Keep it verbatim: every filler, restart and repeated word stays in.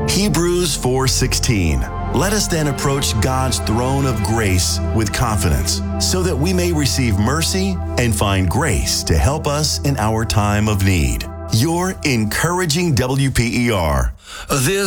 Hebrews four sixteen. Let us then approach God's throne of grace with confidence, so that we may receive mercy and find grace to help us in our time of need. Your encouraging W P E R. This